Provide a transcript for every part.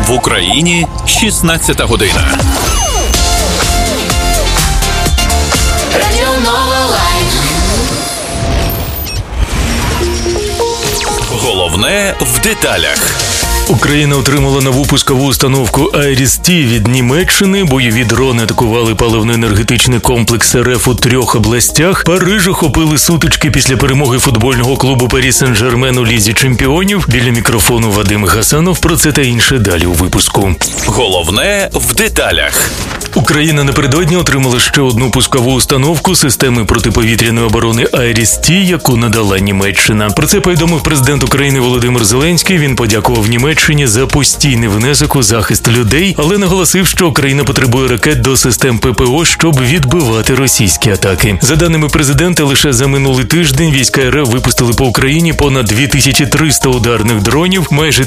В Україні 16 година. Радіо Нова Лайн. Головне в деталях. Україна отримала нову пускову установку «Айріс-Т» від Німеччини. Бойові дрони атакували паливно-енергетичний комплекс РФ у 3 областях. Париж охопили сутички після перемоги футбольного клубу «Парі Сен-Жермен» у Лізі чемпіонів. Біля мікрофону Вадим Гасанов. Про це та інше далі у випуску. Головне в деталях. Україна напередодні отримала ще одну пускову установку системи протиповітряної оборони «Айріс-Т», яку надала Німеччина. Про це повідомив президент України Володимир Зеленський. Він подякував Німеччині за постійний внесок у захист людей, але наголосив, що Україна потребує ракет до систем ППО, щоб відбивати російські атаки. За даними президента, лише за минулий тиждень війська РФ випустили по Україні понад 2300 ударних дронів, майже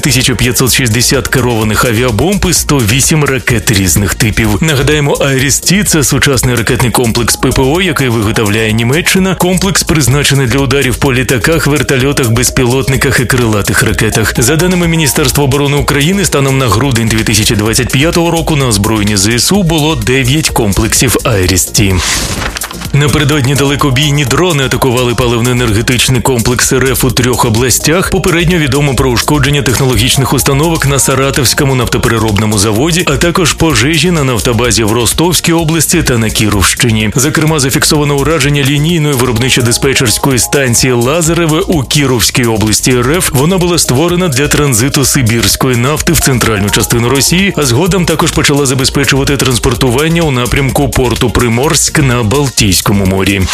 1560 керованих авіабомб і 108 ракет різних типів. Нагадаємо, «Айріс-Т» – це сучасний ракетний комплекс ППО, який виготовляє Німеччина. Комплекс призначений для ударів по літаках, вертольотах, безпілотниках і крилатих ракетах. За даними Міністерства оборони України, станом на грудень 2025 року на озброєнні ЗСУ було 9 комплексів «Айріс-Т». Напередодні далекобійні дрони атакували паливно-енергетичний комплекс РФ у 3 областях. Попередньо відомо про ушкодження технологічних установок на Саратовському нафтопереробному заводі, а також пожежі на нафтобазі в Ростовській області та на Кіровщині. Зокрема, зафіксовано ураження лінійної виробничо-диспетчерської станції «Лазареве» у Кіровській області РФ. Вона була створена для транзиту сибірської нафти в центральну частину Росії, а згодом також почала забезпечувати транспортування у напрямку порту Приморськ на Балтійському морі.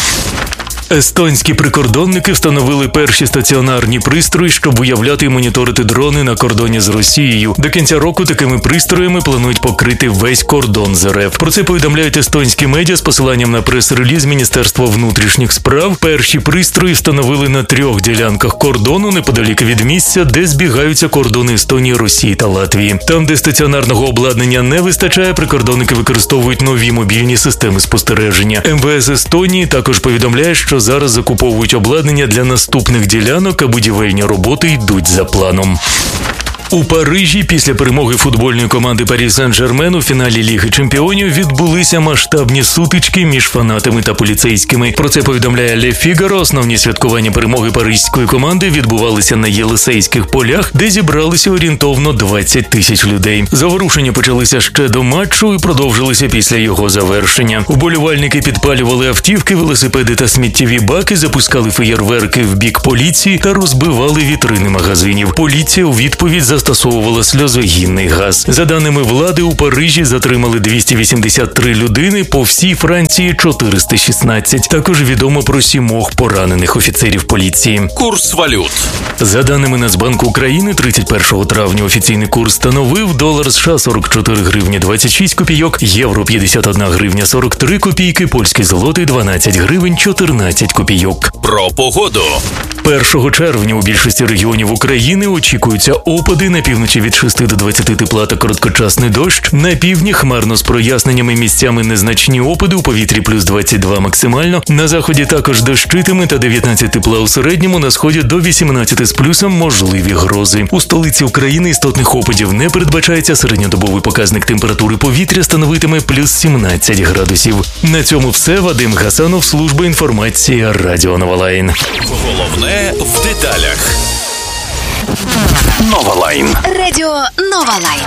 Естонські прикордонники встановили перші стаціонарні пристрої, щоб виявляти і моніторити дрони на кордоні з Росією. До кінця року такими пристроями планують покрити весь кордон з РФ. Про це повідомляють естонські медіа з посиланням на прес-реліз Міністерства внутрішніх справ. Перші пристрої встановили на 3 ділянках кордону неподалік від місця, де збігаються кордони Естонії, Росії та Латвії. Там, де стаціонарного обладнання не вистачає, прикордонники використовують нові мобільні системи спостереження. МВС Естонії також повідомляє, що зараз закуповують обладнання для наступних ділянок, а будівельні роботи йдуть за планом. У Парижі після перемоги футбольної команди «Парі Сен-Жермен» у фіналі Ліги чемпіонів відбулися масштабні сутички між фанатами та поліцейськими. Про це повідомляє «Ле Фігаро». Основні святкування перемоги паризької команди відбувалися на Єлисейських полях, де зібралися орієнтовно 20 тисяч людей. Заворушення почалися ще до матчу і продовжилися після його завершення. Вболівальники підпалювали автівки, велосипеди та сміттєві баки, запускали феєрверки в бік поліції та розбивали вітрини магазинів. Поліція у відповідь застосовувала сльозогінний газ. За даними влади, у Парижі затримали 283 людини, по всій Франції 416. Також відомо про 7 поранених офіцерів поліції. Курс валют. За даними Нацбанку України, 31 травня офіційний курс становив: долар США 44 гривні 26 копійок, євро 51 гривня 43 копійки, польський злотий 12 гривень 14 копійок. Про погоду. 1 червня у більшості регіонів України очікуються опади, на півночі від 6 до 20 тепла та короткочасний дощ. На півдні хмарно з проясненнями, місцями незначні опади, у повітрі плюс 22 максимально. На заході також дощитиме та 19 тепла у середньому, на сході до 18 з плюсом можливі грози. У столиці України істотних опадів не передбачається, середньодобовий показник температури повітря становитиме плюс 17 градусів. На цьому все. Вадим Гасанов, служба інформації, Радіо Нова Лайн. Головне в деталях. Нова Лайн. Радіо Нова Лайн.